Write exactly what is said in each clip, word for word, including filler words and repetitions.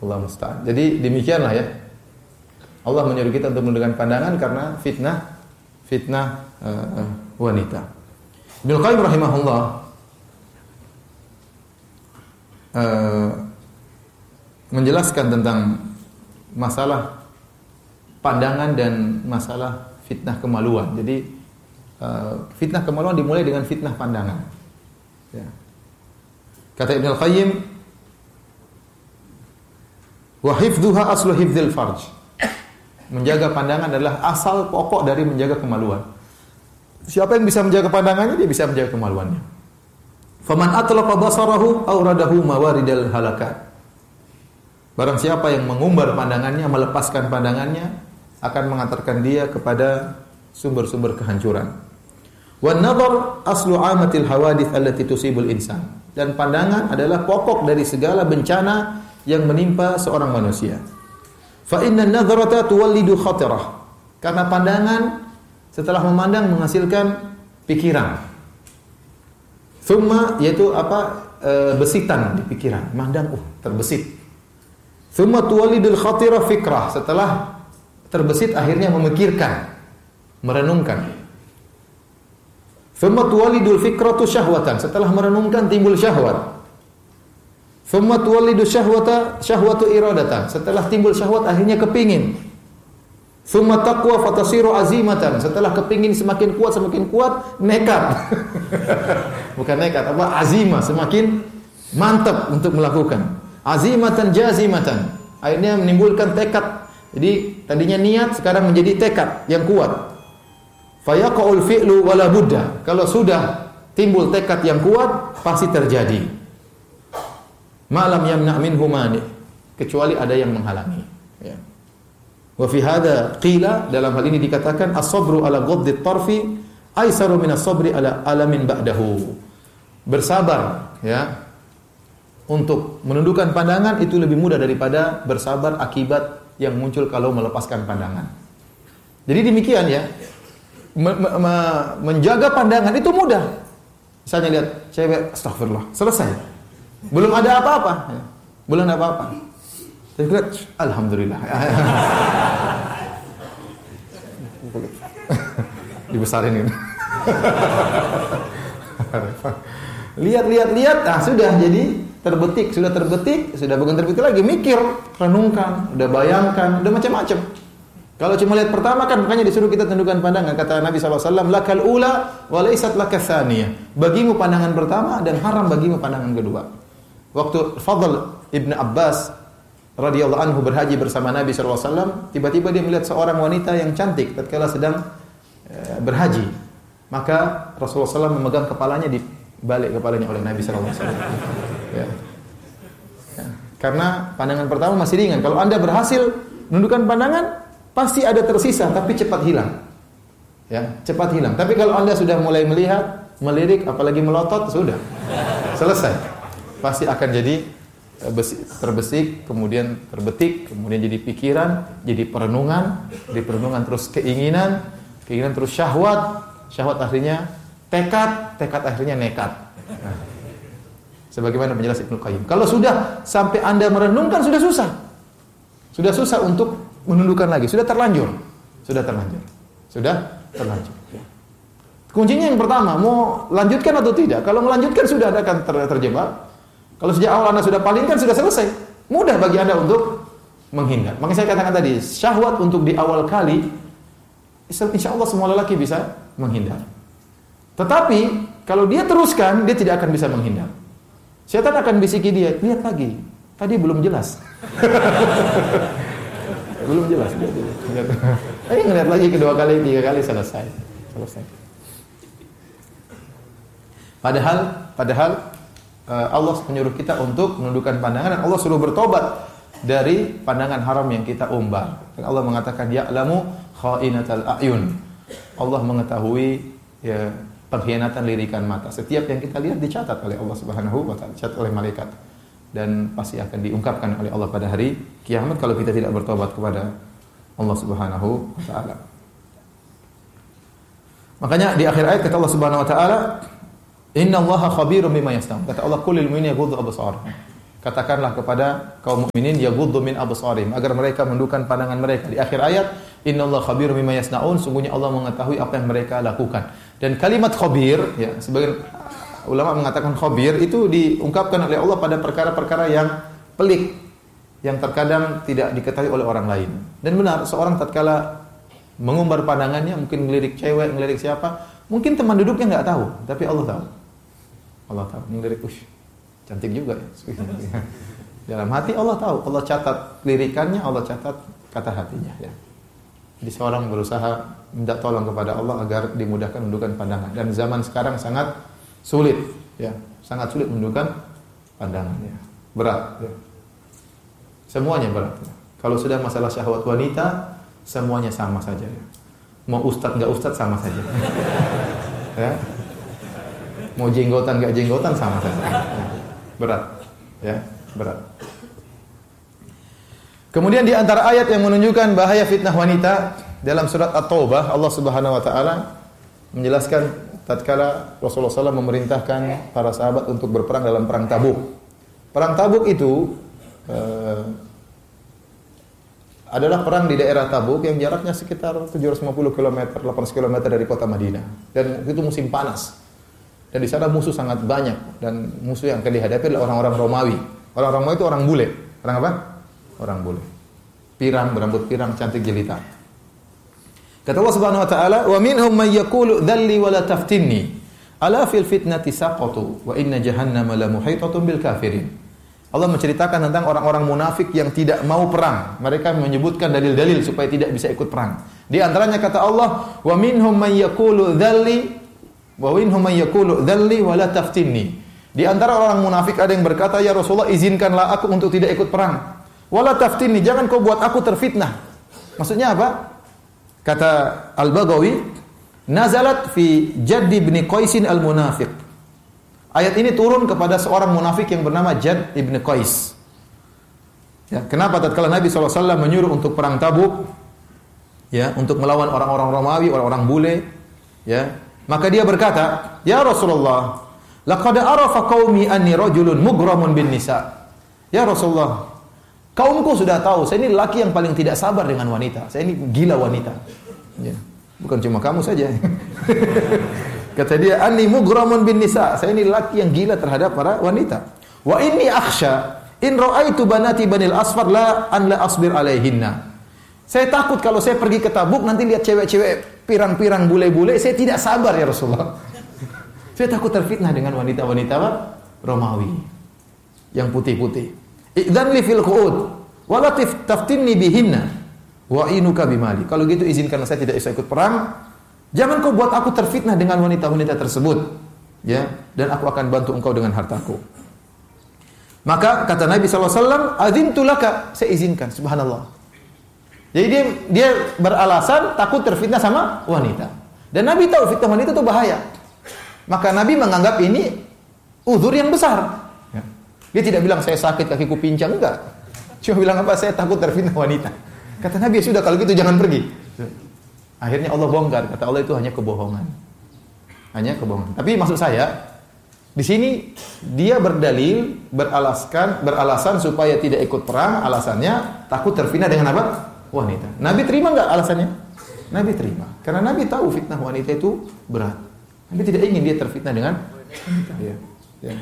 Allah musta'an. Jadi demikianlah ya. Allah menyuruh kita untuk menundukkan pandangan karena fitnah fitnah uh, uh, wanita. Ibnu Qayyim rahimahullah uh, menjelaskan tentang masalah pandangan dan masalah fitnah kemaluan. Jadi uh, fitnah kemaluan dimulai dengan fitnah pandangan. Ya. Kata Ibnu Qayyim, wa hifdzuha aslu hifdzil farj. Menjaga pandangan adalah asal pokok dari menjaga kemaluan. Siapa yang bisa menjaga pandangannya, dia bisa menjaga kemaluannya. Faman atlaqa basarahu awradahu mawaridal halakat. Barang siapa yang mengumbar pandangannya, melepaskan pandangannya, akan mengantarkan dia kepada sumber-sumber kehancuran. Wan nadhar aslu amatil hawadits allati tusibul insan. Dan pandangan adalah pokok dari segala bencana yang menimpa seorang manusia. Fa inna an-nadhrata tuwallidu khatirah. Karena pandangan setelah memandang menghasilkan pikiran. Thumma yaitu apa? E, besitan di pikiran, mandang uh terbesit. Thumma tuwallidul khatira fikrah. Setelah terbesit akhirnya memikirkan, merenungkan. Thumma tuwallidul fikratu syahwatan. Setelah merenungkan timbul syahwat. Thumma tuwallidu syahwata syahwatu iradatan. Setelah timbul syahwat akhirnya kepingin. Thumma taqwa fatasiru azimatan. Setelah kepingin semakin kuat semakin kuat nekat. Bukan nekat, apa azimah, semakin mantap untuk melakukan. Azimatan jazimatan. Akhirnya menimbulkan tekad. Jadi tadinya niat sekarang menjadi tekad yang kuat. Fayaqaul fi'lu wala budda. Kalau sudah timbul tekad yang kuat pasti terjadi. Ma'lam yamna' minhu mani, kecuali ada yang menghalangi, ya. Wa fi hadza qila, dalam hal ini dikatakan as-sabru ala ghaddit tarfi aisaru min as-sabri ala alamin ba'dahu. Bersabar, ya, untuk menundukkan pandangan itu lebih mudah daripada bersabar akibat yang muncul kalau melepaskan pandangan. Jadi demikian ya. Me- me- menjaga pandangan itu mudah. Misalnya lihat cewek, astagfirullah, selesai. Belum ada apa-apa, belum ada apa-apa. Saya kira, alhamdulillah. Dibesarin ini. Lihat, lihat, lihat, ah sudah jadi terbetik, sudah terbetik, sudah bukan terbetik lagi, mikir, renungkan, udah bayangkan, udah macam-macam. Kalau cuma lihat pertama kan makanya disuruh kita tundukkan pandangan. Kata Nabi sallallahu alaihi wasallam, lakal ula wa laysat lakas tsaniyah. Bagimu pandangan pertama dan haram bagimu pandangan kedua. Waktu Fadl Ibn Abbas radhiyallahu anhu berhaji bersama Nabi sallallahu alaihi wasallam, tiba-tiba dia melihat seorang wanita yang cantik tatkala sedang e, berhaji. Maka Rasulullah sallallahu alaihi wasallam memegang kepalanya, di balik kepalanya oleh Nabi sallallahu alaihi wasallam. Ya. Ya. Karena pandangan pertama masih ringan. Kalau Anda berhasil menundukkan pandangan, pasti ada tersisa tapi cepat hilang. Ya, cepat hilang. Tapi kalau Anda sudah mulai melihat, melirik, apalagi melotot, sudah selesai. Pasti akan jadi terbesik, kemudian terbetik, kemudian jadi pikiran, jadi perenungan, jadi perenungan terus keinginan, keinginan terus syahwat, syahwat akhirnya tekad, tekad akhirnya nekat. Nah, sebagaimana penjelasan Ibnu Qayyim. Kalau sudah sampai Anda merenungkan sudah susah. Sudah susah untuk menundukkan lagi, sudah terlanjur. Sudah terlanjur. Sudah terlanjur. Kuncinya yang pertama, mau lanjutkan atau tidak? Kalau melanjutkan sudah Anda akan ter- terjebak. Kalau sejak awal Anda sudah palingkan, sudah selesai. Mudah bagi Anda untuk menghindar. Makanya saya katakan tadi, syahwat untuk di awal kali, insya Allah semua lelaki bisa menghindar. Tetapi, kalau dia teruskan, dia tidak akan bisa menghindar. Syaitan akan bisiki dia, lihat lagi, tadi belum jelas. belum jelas. Ayo ngeliat lagi kedua kali, tiga kali, selesai. Selesai. Padahal, padahal, Allah menyuruh kita untuk menundukkan pandangan dan Allah suruh bertobat dari pandangan haram yang kita umbar. Dan Allah mengatakan ya'lamu kha'inatal a'yun. Allah mengetahui ya, pengkhianatan lirikan mata. Setiap yang kita lihat dicatat oleh Allah Subhanahu wa taala, dicatat oleh malaikat dan pasti akan diungkapkan oleh Allah pada hari kiamat kalau kita tidak bertobat kepada Allah Subhanahu wa taala. Makanya di akhir ayat kata Allah Subhanahu wa taala, Inna Allaha khabirun bima yasna'un. Kata Allah, "Qul lil mu'minina yaghuddu absarahum." katakanlah kepada kaum mukminin yaghuddu min absarihim agar mereka menundukkan pandangan mereka. Di akhir ayat, innallaha khabirum bima yasnaun, sungguhnya Allah mengetahui apa yang mereka lakukan. Dan kalimat khabir, ya, sebagian ulama mengatakan khabir itu diungkapkan oleh Allah pada perkara-perkara yang pelik, yang terkadang tidak diketahui oleh orang lain. Dan benar, seorang tatkala mengumbar pandangannya, mungkin ngelirik cewek, ngelirik siapa, mungkin teman duduknya enggak tahu, tapi Allah tahu. Allah tahu, ngelirik, ush, cantik juga ya. Dalam hati Allah tahu, Allah catat lirikannya, Allah catat kata hatinya ya. Jadi seorang berusaha minta tolong kepada Allah agar dimudahkan menundukkan pandangan. Dan zaman sekarang sangat sulit ya, sangat sulit menundukkan pandangan ya. Berat ya. Semuanya berat ya. Kalau sudah masalah syahwat wanita, semuanya sama saja ya. Mau ustadz enggak ustadz sama saja. Ya. Mau jenggotan enggak jenggotan sama saja. Ya. Berat ya, berat. Kemudian di antara ayat yang menunjukkan bahaya fitnah wanita dalam surat At-Taubah, Allah Subhanahu wa taala menjelaskan tatkala Rasulullah sallallahu alaihi wasallam memerintahkan para sahabat untuk berperang dalam perang Tabuk. Perang Tabuk itu uh, adalah perang di daerah Tabuk yang jaraknya sekitar tujuh ratus lima puluh kilometer, delapan ratus kilometer dari kota Madinah. Dan itu musim panas. Dan di sana musuh sangat banyak dan musuh yang akan dihadapi adalah orang-orang Romawi. Orang Romawi itu orang bule. Orang apa? Orang bule. Pirang, berambut pirang, cantik jelita. Kata Allah Subhanahu wa taala, "Wa minhum may yaqulu dhalli wa la taftinni. Ala fil fitnati saqatu wa inna jahannama la muhitatun bil kafirin." Allah menceritakan tentang orang-orang munafik yang tidak mau perang. Mereka menyebutkan dalil-dalil supaya tidak bisa ikut perang. Di antaranya kata Allah, "Wa minhum may yaqulu dhalli wa minhum may yaqulu dhalli wa la taftinni." Di antara orang munafik ada yang berkata, "Ya Rasulullah, izinkanlah aku untuk tidak ikut perang." Wala taftinni, jangan kau buat aku terfitnah. Maksudnya apa? Kata Al-Baghawi, nazalat fi Jadd ibn Qais al-Munafiq. Ayat ini turun kepada seorang munafik yang bernama Jadd ibn Qais. Ya, kenapa tatkala Nabi sallallahu alaihi wasallam menyuruh untuk perang Tabuk, ya, untuk melawan orang-orang Romawi, orang-orang bule, ya, maka dia berkata, "Ya Rasulullah, laqad arafa qaumi anni rajulun mughramun bin nisa." Ya Rasulullah, kaumku sudah tahu, saya ini laki yang paling tidak sabar dengan wanita. Saya ini gila wanita. Ya. Bukan cuma kamu saja. Kata dia, "Anni mughramun bin nisa." Saya ini laki yang gila terhadap para wanita. Wa inni akhsha in ra'aitu banati banil asfar la an la asbir alaihinna. Saya takut kalau saya pergi ke Tabuk nanti lihat cewek-cewek pirang-pirang bule-bule, saya tidak sabar ya Rasulullah. Saya takut terfitnah dengan wanita-wanita Romawi yang putih-putih. Idzan li fil qu'ud wa la taftinni bihinna wa inuka bimali. Kalau gitu izinkan saya tidak bisa ikut perang. Jangan kau buat aku terfitnah dengan wanita-wanita tersebut. Ya, dan aku akan bantu engkau dengan hartaku. Maka kata Nabi sallallahu alaihi wasallam, "Adzintu laka," saya izinkan, subhanallah. Jadi dia dia beralasan takut terfitnah sama wanita. Dan Nabi tahu fitnah wanita itu bahaya. Maka Nabi menganggap ini uzur yang besar. Dia tidak bilang saya sakit kakiku pincang, enggak. Cuma bilang apa? Saya takut terfitnah wanita. Kata Nabi, sudah kalau gitu jangan pergi. Akhirnya Allah bongkar, kata Allah itu hanya kebohongan. Hanya kebohongan. Tapi maksud saya, di sini dia berdalil, beralaskan, beralasan supaya tidak ikut perang, alasannya takut terfitnah dengan apa? Wanita. Nabi terima enggak alasannya? Nabi terima. Karena Nabi tahu fitnah wanita itu berat. Nabi tidak ingin dia terfitnah dengan wanita. Ya. Ya.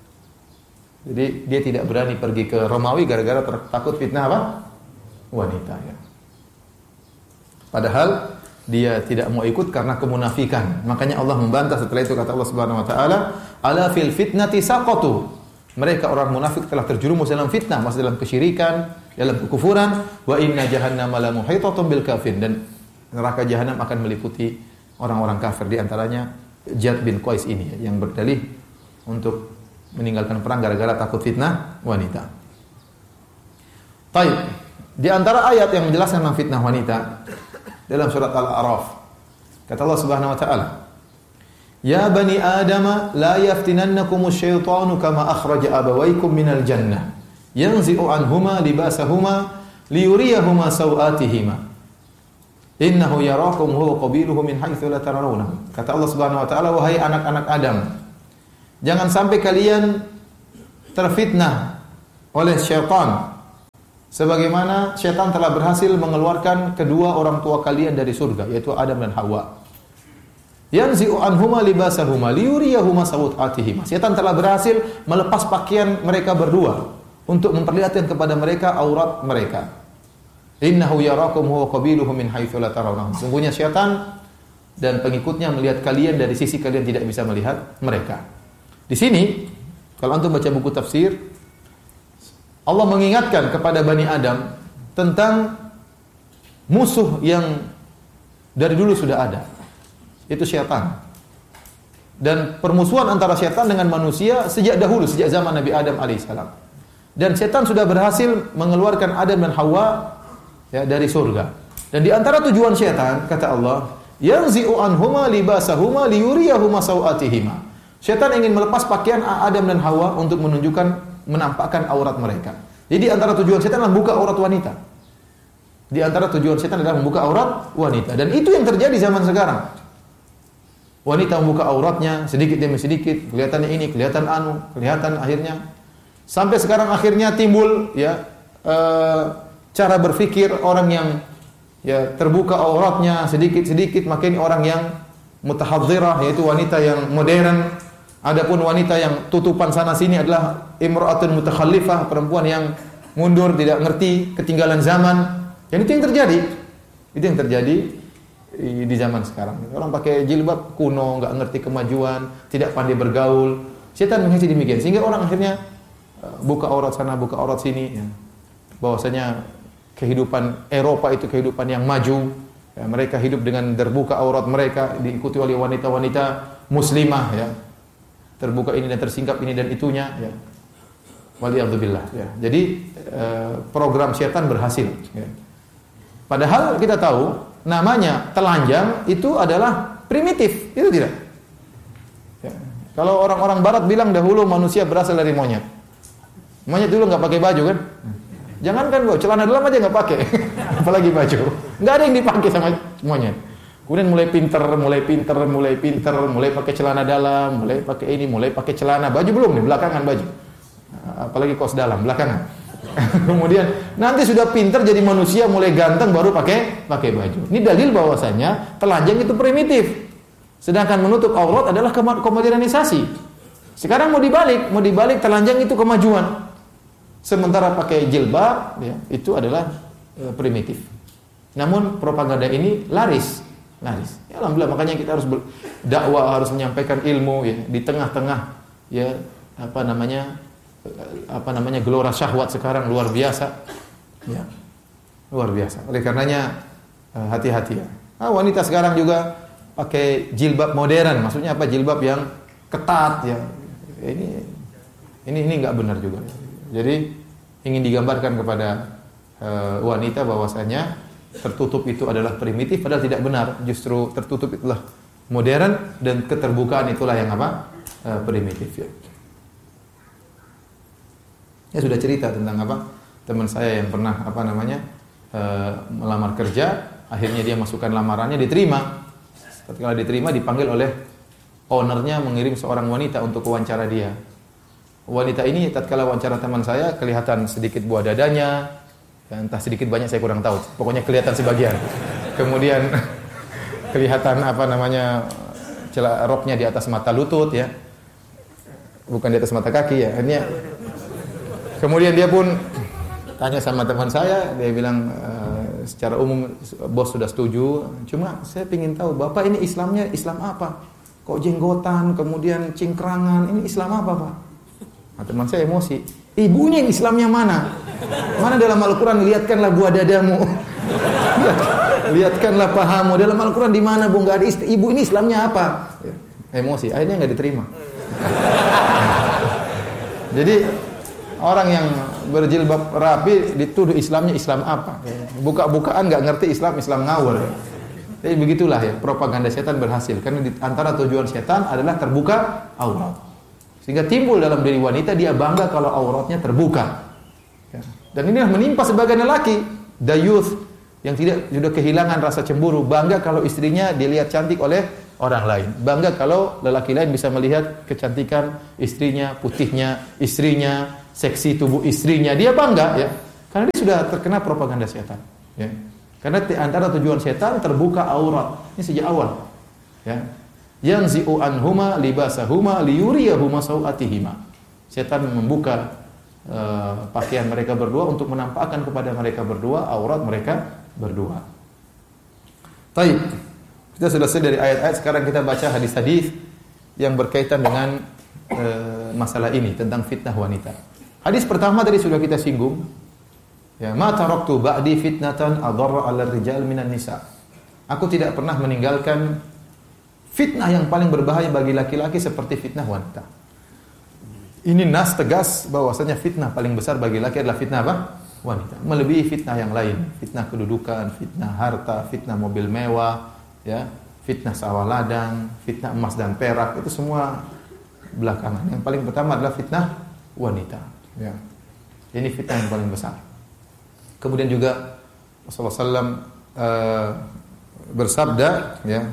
Jadi dia tidak berani pergi ke Romawi gara-gara takut fitnah apa? Wanita ya. Padahal dia tidak mau ikut karena kemunafikan. Makanya Allah membantah setelah itu kata Allah Subhanahu wa taala, "Ala fil fitnati saqatu." Mereka orang munafik telah terjerumus dalam fitnah, masuk dalam kesyirikan, dalam kekufuran, wa inna jahannama la muhitatun bil kafirin, dan neraka jahanam akan meliputi orang-orang kafir, di antaranya Jadd bin Qais ini yang berdalih untuk meninggalkan perang gara-gara takut fitnah wanita. Baik, di antara ayat yang menjelaskan tentang fitnah wanita dalam surat Al-A'raf, kata Allah Subhanahu wa taala, "Ya bani Adam, la yaftinannakumus syaitanu kama akhraja abawaykum minal jannah, yanzi'u anhuma libasahuma liyuriyahuma sawatihima. Innahu yarakum huwa qabiluhu min haitsu la tarawnahum." Kata Allah Subhanahu wa taala, wahai anak-anak Adam, jangan sampai kalian terfitnah oleh syaitan. Sebagaimana syaitan telah berhasil mengeluarkan kedua orang tua kalian dari surga, yaitu Adam dan Hawa. Yanzi'u anhuma libasahuma liyuriyahuma sawatihima. Syaitan telah berhasil melepas pakaian mereka berdua untuk memperlihatkan kepada mereka aurat mereka. Innahu yarakum huwa qabiluhu min haitsu la tarawnahum. Sungguhnya syaitan dan pengikutnya melihat kalian dari sisi kalian tidak bisa melihat mereka. Di sini kalau antum baca buku tafsir, Allah mengingatkan kepada Bani Adam tentang musuh yang dari dulu sudah ada, itu syaitan. Dan permusuhan antara syaitan dengan manusia sejak dahulu, sejak zaman Nabi Adam alaihissalam. Dan syaitan sudah berhasil mengeluarkan Adam dan Hawa ya, dari surga. Dan di antara tujuan syaitan, kata Allah, yanzi'u anhuma libasahuma liyuriyahuma sawatihima. Syaitan ingin melepas pakaian Adam dan Hawa untuk menunjukkan, menampakkan aurat mereka. Jadi antara tujuan syaitan adalah membuka aurat wanita. Di antara tujuan syaitan adalah membuka aurat wanita. Dan itu yang terjadi zaman sekarang. Wanita membuka auratnya sedikit demi sedikit, kelihatannya ini, kelihatan anu, kelihatan akhirnya. Sampai sekarang akhirnya timbul ya uh, cara berpikir orang yang ya terbuka auratnya sedikit-sedikit, makin orang yang mutahadzirah, yaitu wanita yang modern. Adapun wanita yang tutupan sana sini adalah imra'atun mutakhallifah, perempuan yang mundur, tidak ngerti, ketinggalan zaman. Dan itu yang terjadi. Itu yang terjadi di zaman sekarang. Orang pakai jilbab kuno, enggak ngerti kemajuan, tidak pandai bergaul. Syaitan mengisi demikian sehingga orang akhirnya buka aurat sana, buka aurat sini ya. Bahwasanya kehidupan Eropa itu kehidupan yang maju. Ya, mereka hidup dengan terbuka aurat mereka, diikuti oleh wanita-wanita muslimah ya. Terbuka ini dan tersingkap ini dan itunya ya. Waliyadzubillah ya. Jadi eh, program syaitan berhasil ya. Padahal kita tahu namanya telanjang itu adalah primitif, itu tidak? Ya. Kalau orang-orang barat bilang dahulu manusia berasal dari monyet. Monyet dulu enggak pakai baju kan? Jangankan baju, celana dalam aja enggak pakai. Apalagi baju. Enggak ada yang dipakai sama monyet. Kemudian mulai pinter, mulai pinter, mulai pinter, mulai pakai celana dalam, mulai pakai ini, mulai pakai celana. Baju belum nih, belakangan baju. Apalagi kaos dalam, belakangan. Kemudian nanti sudah pinter jadi manusia, mulai ganteng, baru pakai pakai baju. Ini dalil bahwasanya telanjang itu primitif. Sedangkan menutup aurat adalah kemodernisasi. Sekarang mau dibalik, mau dibalik telanjang itu kemajuan. Sementara pakai jilbab, ya, itu adalah e, primitif. Namun propaganda ini laris. Laris. Ya, alhamdulillah, makanya kita harus dakwah, harus menyampaikan ilmu ya di tengah-tengah ya apa namanya apa namanya gelora syahwat sekarang luar biasa. Ya. Luar biasa. Oleh karenanya hati-hati ya. Ah, wanita sekarang juga pakai jilbab modern, maksudnya apa? Jilbab yang ketat ya. Ini ini ini enggak benar juga. Jadi ingin digambarkan kepada uh, wanita bahwasanya tertutup itu adalah primitif, padahal tidak benar. Justru tertutup itulah modern dan keterbukaan itulah yang apa? E, primitif ya. Ya sudah cerita tentang apa? Teman saya yang pernah apa namanya? E, melamar kerja, akhirnya dia masukkan lamarannya, diterima. Ketika diterima dipanggil oleh ownernya mengirim seorang wanita untuk wawancara dia. Wanita ini tatkala wawancara teman saya kelihatan sedikit buah dadanya. Entah sedikit banyak saya kurang tahu. Pokoknya kelihatan sebagian. Kemudian kelihatan apa namanya celah roknya di atas mata lutut ya. Bukan di atas mata kaki ya. Akhirnya kemudian dia pun tanya sama teman saya, dia bilang e, secara umum bos sudah setuju. Cuma saya ingin tahu, Bapak ini Islamnya Islam apa? Kok jenggotan, kemudian cingkrangan, ini Islam apa, Pak? Nah, teman saya emosi. Ibunya Islamnya mana? Mana dalam Al-Quran? Lihatkanlah buah dadamu. Lihatkanlah pahamu. Dalam Al-Quran di mana, Bu? Enggak ada isti- ibu ini Islamnya apa? Emosi. Akhirnya enggak diterima. Jadi orang yang berjilbab rapi dituduh Islamnya Islam apa? Buka-bukaan enggak ngerti Islam, Islam ngawur. Jadi begitulah ya, propaganda setan berhasil. Karena di antara tujuan setan adalah terbuka aurat. Sehingga timbul dalam diri wanita, dia bangga kalau auratnya terbuka. Ya. Dan inilah menimpa sebagian lelaki, dayuth, yang tidak sudah kehilangan rasa cemburu, bangga kalau istrinya dilihat cantik oleh orang lain. Bangga kalau lelaki lain bisa melihat kecantikan istrinya, putihnya istrinya, seksi tubuh istrinya, dia bangga ya. Karena dia sudah terkena propaganda setan, ya. Karena di antara tujuan setan terbuka aurat. Ini sejak awal. Ya. Yanzi'u anhuma libasahuma liyuriyahuma sawatihima. Setan membuka uh, pakaian mereka berdua untuk menampakkan kepada mereka berdua aurat mereka berdua. Baik. Kita sudah selesai dari ayat-ayat, sekarang kita baca hadis-hadis yang berkaitan dengan uh, masalah ini tentang fitnah wanita. Hadis pertama tadi sudah kita singgung. Ya, ma taraktu ba'di fitnatan adarra 'ala rijal minan nisa. Aku tidak pernah meninggalkan fitnah yang paling berbahaya bagi laki-laki seperti fitnah wanita. Ini nas tegas bahwasanya fitnah paling besar bagi laki adalah fitnah apa? Wanita. Melebihi fitnah yang lain, fitnah kedudukan, fitnah harta, fitnah mobil mewah, ya, fitnah sawah ladang, fitnah emas dan perak, itu semua belakangan. Yang paling pertama adalah fitnah wanita, ya. Ini fitnah yang paling besar. Kemudian juga Rasulullah sallallahu alaihi wasallam uh, bersabda, ya,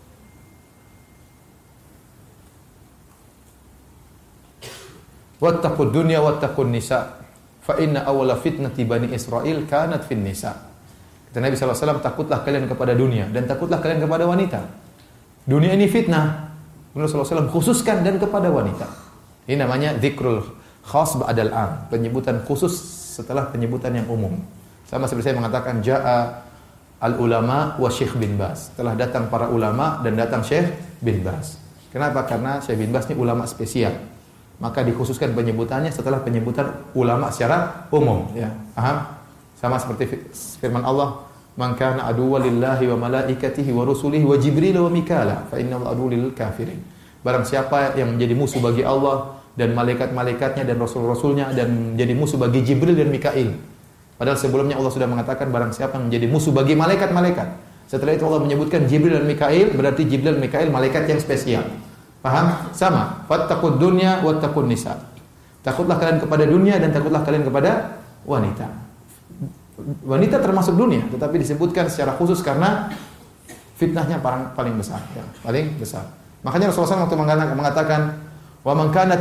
wattaqud dunya wattaqun nisa fa inna awwala fitnati bani Israil kanat fin nisa. Kata Nabi sallallahu alaihi wasallam, takutlah kalian kepada dunia dan takutlah kalian kepada wanita. Dunia ini fitnah. Rasulullah sallallahu alaihi wasallam khususkan dan kepada wanita. Ini namanya dzikrul khas ba'dal 'am, penyebutan khusus setelah penyebutan yang umum. Sama seperti saya mengatakan ja'a al-ulama wa Syekh bin Baz. Telah datang para ulama dan datang Syekh bin Baz. Kenapa? Karena Syekh bin Baz ini ulama spesial. Maka dikhususkan penyebutannya setelah penyebutan ulama secara umum, ya. Paham? Sama seperti firman Allah, "Man kana aduwwan lillahi wa malaikatihi wa rusulihi wa Jibril wa Mikala, fa innahu aduwwul lil kafirin." Barang siapa yang menjadi musuh bagi Allah dan malaikat-malaikatnya dan rasul-rasulnya dan menjadi musuh bagi Jibril dan Mikail. Padahal sebelumnya Allah sudah mengatakan barang siapa yang menjadi musuh bagi malaikat-malaikat. Setelah itu Allah menyebutkan Jibril dan Mikail, berarti Jibril dan Mikail malaikat yang spesial. Paham? Sama. Fattaqud dunya wattaqun nisa. Takutlah kalian kepada dunia dan takutlah kalian kepada wanita. Wanita termasuk dunia, tetapi disebutkan secara khusus karena fitnahnya paling paling besar, ya, paling besar. Makanya Rasulullah shallallahu alaihi wasallam waktu mengatakan wa man kana